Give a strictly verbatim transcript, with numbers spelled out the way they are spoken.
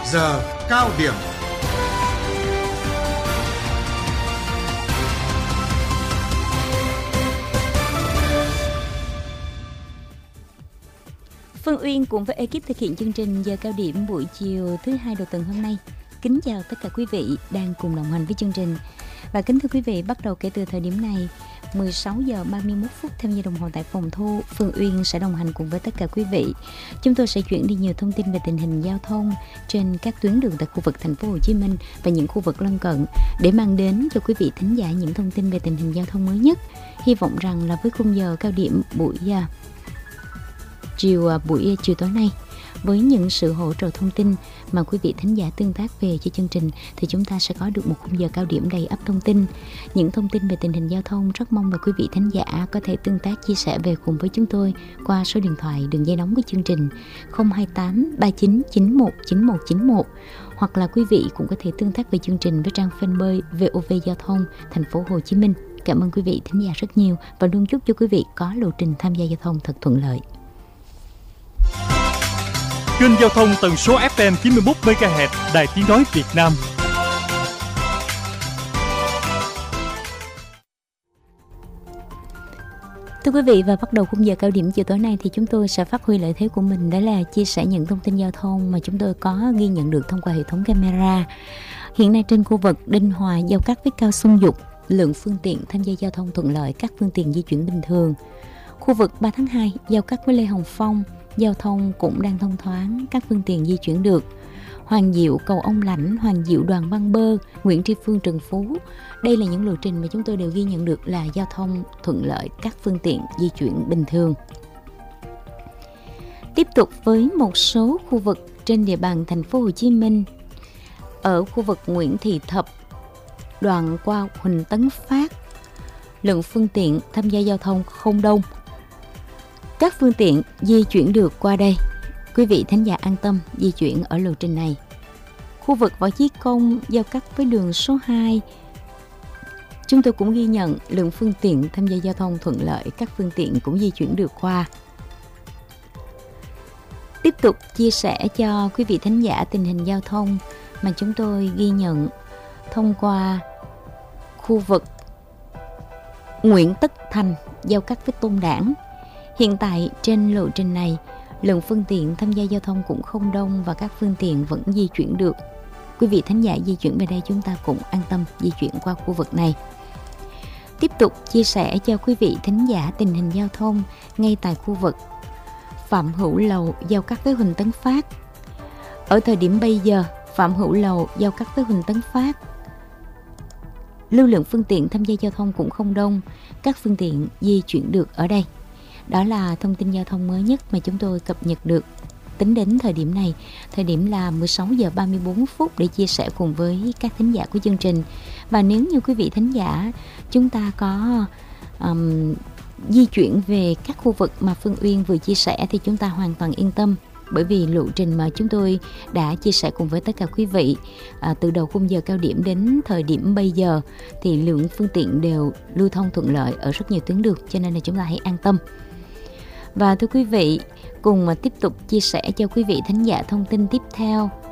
giờ cao điểm. Phương Uyên cùng với ekip thực hiện chương trình giờ cao điểm buổi chiều thứ hai đầu tuần hôm nay. Kính chào tất cả quý vị đang cùng đồng hành với chương trình. Và kính thưa quý vị, bắt đầu kể từ thời điểm này, mười sáu giờ ba mươi mốt phút theo giờ đồng hồ tại phòng thu, Phương Uyên sẽ đồng hành cùng với tất cả quý vị. Chúng tôi sẽ chuyển đi nhiều thông tin về tình hình giao thông trên các tuyến đường tại khu vực thành phố Hồ Chí Minh và những khu vực lân cận để mang đến cho quý vị thính giả những thông tin về tình hình giao thông mới nhất. Hy vọng rằng là với khung giờ cao điểm buổi chiều buổi chiều tối nay, với những sự hỗ trợ thông tin mà quý vị thính giả tương tác về cho chương trình, thì chúng ta sẽ có được một khung giờ cao điểm đầy ắp thông tin, những thông tin về tình hình giao thông. Rất mong là quý vị thính giả có thể tương tác chia sẻ về cùng với chúng tôi qua số điện thoại đường dây nóng của chương trình không hai tám ba chín chín một chín một chín một, hoặc là quý vị cũng có thể tương tác về chương trình với trang fanpage vê o vê Giao thông thành phố Hồ Chí Minh. Cảm ơn quý vị thính giả rất nhiều và luôn chúc cho quý vị có lộ trình tham gia giao thông thật thuận lợi. Kênh giao thông tần số ép em chín mươi mốt mê ga héc Đài Tiếng nói Việt Nam. Thưa quý vị, và bắt đầu khung giờ cao điểm chiều tối nay thì chúng tôi sẽ phát huy lợi thế của mình, đó là chia sẻ những thông tin giao thông mà chúng tôi có ghi nhận được thông qua hệ thống camera. Hiện nay trên khu vực Đinh Hòa giao cắt với Cao Xuân Dục, lượng phương tiện tham gia giao thông thuận lợi, các phương tiện di chuyển bình thường. Khu vực ba tháng hai giao cắt với Lê Hồng Phong, giao thông cũng đang thông thoáng, các phương tiện di chuyển được. Hoàng Diệu, cầu Ông Lãnh, Hoàng Diệu, Đoàn Văn Bơ, Nguyễn Tri Phương, Trần Phú. Đây là những lộ trình mà chúng tôi đều ghi nhận được là giao thông thuận lợi, các phương tiện di chuyển bình thường. Tiếp tục với một số khu vực trên địa bàn thành phố Hồ Chí Minh. Ở khu vực Nguyễn Thị Thập, đoạn qua Huỳnh Tấn Phát, lượng phương tiện tham gia giao thông không đông. Các phương tiện di chuyển được qua đây, quý vị thính giả an tâm di chuyển ở lộ trình này. Khu vực Võ Chí Công giao cắt với đường số hai, chúng tôi cũng ghi nhận lượng phương tiện tham gia giao thông thuận lợi, các phương tiện cũng di chuyển được qua. Tiếp tục chia sẻ cho quý vị thính giả tình hình giao thông mà chúng tôi ghi nhận thông qua khu vực Nguyễn Tất Thành giao cắt với Tôn Đản. Hiện tại trên lộ trình này, lượng phương tiện tham gia giao thông cũng không đông và các phương tiện vẫn di chuyển được. Quý vị thính giả di chuyển về đây chúng ta cũng an tâm di chuyển qua khu vực này. Tiếp tục chia sẻ cho quý vị thính giả tình hình giao thông ngay tại khu vực Phạm Hữu Lầu giao cắt với Huỳnh Tấn Phát. Ở thời điểm bây giờ, Phạm Hữu Lầu giao cắt với Huỳnh Tấn Phát, lưu lượng phương tiện tham gia giao thông cũng không đông, các phương tiện di chuyển được ở đây. Đó là thông tin giao thông mới nhất mà chúng tôi cập nhật được tính đến thời điểm này. Thời điểm là mười sáu giờ ba mươi bốn phút để chia sẻ cùng với các thính giả của chương trình. Và nếu như quý vị thính giả chúng ta có um, di chuyển về các khu vực mà Phương Uyên vừa chia sẻ thì chúng ta hoàn toàn yên tâm. Bởi vì lộ trình mà chúng tôi đã chia sẻ cùng với tất cả quý vị à, từ đầu khung giờ cao điểm đến thời điểm bây giờ thì lượng phương tiện đều lưu thông thuận lợi ở rất nhiều tuyến đường, cho nên là chúng ta hãy an tâm. Và thưa quý vị, cùng mà tiếp tục chia sẻ cho quý vị thính giả thông tin tiếp theo